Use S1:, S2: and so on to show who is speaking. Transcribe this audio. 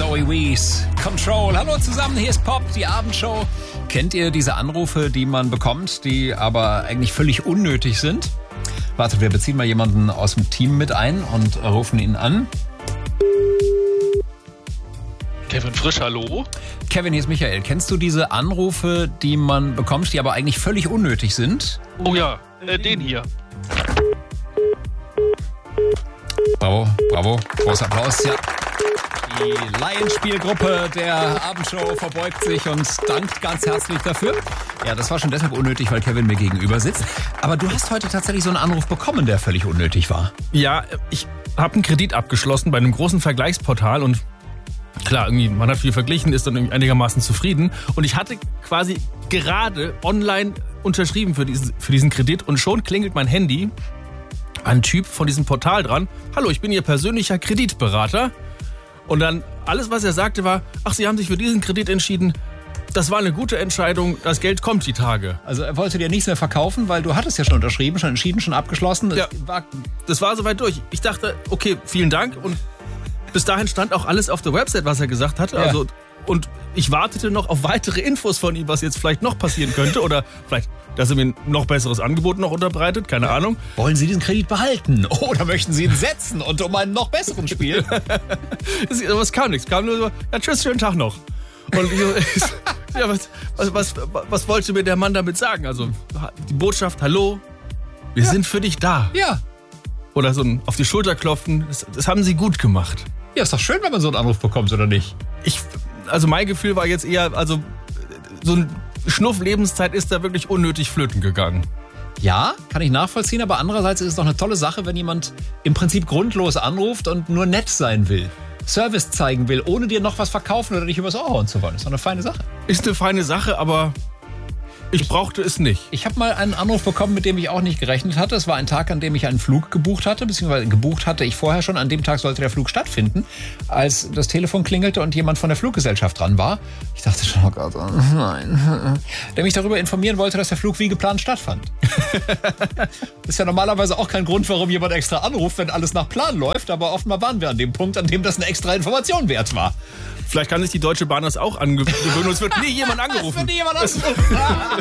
S1: Zoe Wees, Control. Hallo zusammen, hier ist Pop, die Abendshow. Kennt ihr diese Anrufe, die man bekommt, die aber eigentlich völlig unnötig sind? Warte, wir beziehen mal jemanden aus dem Team mit ein und rufen ihn an.
S2: Kevin Frisch, hallo?
S1: Kevin, hier ist Michael. Kennst du diese Anrufe, die man bekommt, die aber eigentlich völlig unnötig sind?
S2: Oh ja, den hier.
S1: Bravo, bravo. Großer Applaus. Ja. Die Laienspielgruppe der Abendshow verbeugt sich und dankt ganz herzlich dafür. Ja, das war schon deshalb unnötig, weil Kevin mir gegenüber sitzt. Aber du hast heute tatsächlich so einen Anruf bekommen, der völlig unnötig war.
S3: Ja, ich habe einen Kredit abgeschlossen bei einem großen Vergleichsportal und klar, irgendwie, man hat viel verglichen, ist dann irgendwie einigermaßen zufrieden. Und ich hatte quasi gerade online unterschrieben für diesen Kredit und schon klingelt mein Handy. Ein Typ von diesem Portal dran. Hallo, ich bin Ihr persönlicher Kreditberater. Und dann alles, was er sagte, war, ach, Sie haben sich für diesen Kredit entschieden. Das war eine gute Entscheidung. Das Geld kommt die Tage.
S1: Also er wollte dir nichts mehr verkaufen, weil du hattest ja schon unterschrieben, schon entschieden, schon abgeschlossen.
S3: Ja, das war soweit durch. Ich dachte, okay, vielen Dank. Und bis dahin stand auch alles auf der Website, was er gesagt hatte.
S1: Ja.
S3: Also, und ich wartete noch auf weitere Infos von ihm, was jetzt vielleicht noch passieren könnte. Oder vielleicht, dass er mir ein noch besseres Angebot noch unterbreitet. Keine Ahnung.
S1: Wollen Sie diesen Kredit behalten? Oder möchten Sie ihn setzen und um einen noch besseren spielen?
S3: Es kam nichts. Kam nur so, ja, tschüss, schönen Tag noch. Und ich so, ja, was wollte mir der Mann damit sagen? Also die Botschaft, hallo, wir sind für dich da.
S1: Ja.
S3: Oder so ein auf die Schulter klopfen, das haben Sie gut gemacht.
S1: Ja, ist doch schön, wenn man so einen Anruf bekommt, oder nicht?
S3: Also mein Gefühl war jetzt eher, also so ein Schnuff Lebenszeit ist da wirklich unnötig flöten gegangen.
S1: Ja, kann ich nachvollziehen, aber andererseits ist es doch eine tolle Sache, wenn jemand im Prinzip grundlos anruft und nur nett sein will. Service zeigen will, ohne dir noch was verkaufen oder dich übers Ohr hauen zu wollen. Ist doch eine feine Sache.
S3: Ist eine feine Sache, aber ich brauchte es nicht.
S1: Ich habe mal einen Anruf bekommen, mit dem ich auch nicht gerechnet hatte. Es war ein Tag, an dem ich einen Flug gebucht hatte, beziehungsweise gebucht hatte ich vorher schon. An dem Tag sollte der Flug stattfinden, als das Telefon klingelte und jemand von der Fluggesellschaft dran war. Ich dachte schon, oh Gott, oh nein. Der mich darüber informieren wollte, dass der Flug wie geplant stattfand. Das ist ja normalerweise auch kein Grund, warum jemand extra anruft, wenn alles nach Plan läuft. Aber offenbar waren wir an dem Punkt, an dem das eine extra Information wert war.
S3: Vielleicht kann sich die Deutsche Bahn das auch angewöhnen und es wird nie jemand angerufen.
S1: Es wird nie jemand angerufen.